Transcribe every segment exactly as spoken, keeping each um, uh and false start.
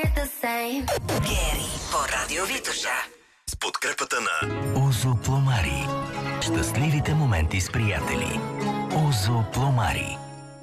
Гери по Радио Витоша. С подкрепата на Озо Пломари. Щастливите моменти с приятели. Озо Пломари.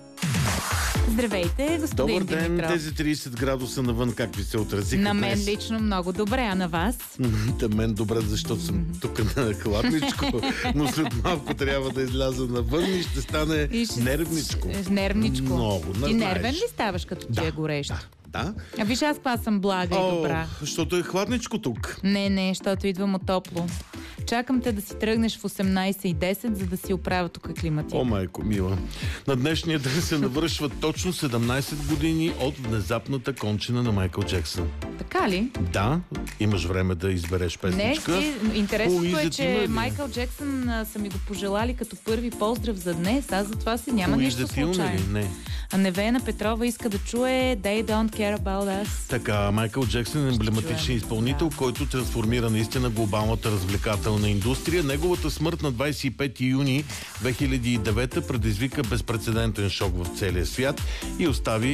Здравейте, господин Добър ден, Димитров. тези трийсет градуса навън, как ви се отразиха На мен днес? лично много добре, а на вас? Да, мен добре, защото съм тук на хладничко, но след малко трябва да изляза навън и ще стане И ще- нервничко. Нервничко. Много, не Ти знаеш. нервен ли ставаш, като ти е горещо? Да, да. А виж, аз па съм блага и О, добра. защото е хладничко тук. Не, не, защото идвам от топло. Чакам те да си тръгнеш в осемнайсет и десет, за да си оправя тук климатика. О, майко мила. На днешния ден се навършват точно седемнайсет години от внезапната кончина на Майкъл Джексън. Така ли? Да, имаш време да избереш Не, песничка. си, интересното е, Поизът има че ли? Майкъл Джексън а, са ми го пожелали като първи поздрав за днес. Аз затова си няма нищо Поизетилно случайно. ли? Не. А Невена Петрова иска да чуе They don't care about us. Така, Майкъл Джексън е емблематичен чуем. изпълнител, Да. който трансформира наистина глобалната развлекателна индустрия. Неговата смърт на двайсет и пети юни две хиляди и девета предизвика безпрецедентен шок в целия свят и остави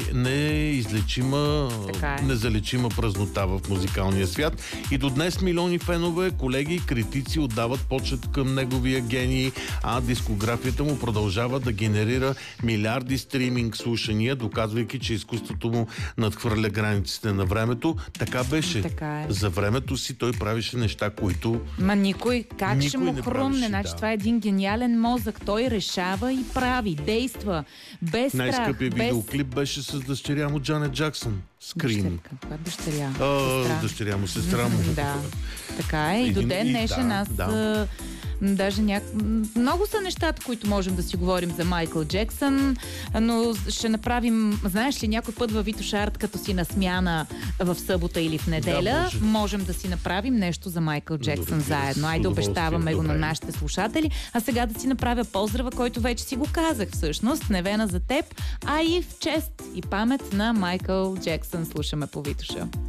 неизлечима, Така е. незалечима празнота в музикалния свят. И до днес милиони фенове, колеги и критици отдават почет към неговия гений, а дискографията му продължава да генерира милиарди стриминг слушания, доказвайки, че изкуството му надхвърля границите на времето. Така беше. Така е. За времето си той правеше неща, които... Ма никой, как Никой ще му не хрумне? правеше, Значи да. това е един гениален мозък. Той решава и прави, действа. Без страх, Най-скъпият без... видеоклип беше с дъщеря му Джанет Джаксън. Скрим. Дъщерка. Каква дъщеря? А, Сестра. дъщеря му, сестра му. Да, така е. И до Един- ден и днешен да, аз да. а, м, даже няк... м, много са нещата, които можем да си говорим за Майкъл Джексън, но ще направим, знаеш ли, някой път във Витоша Арт, като си на смяна в събота или в неделя, може. можем да си направим нещо за Майкъл Джексън Разбира се, заедно. с Айде, удоволствие, обещаваме го на добре. нашите слушатели. А сега да си направя поздрава, който вече си го казах всъщност. Невена за теб, а и в чест и памет на Майкъл Джексън слушаме по Витоша.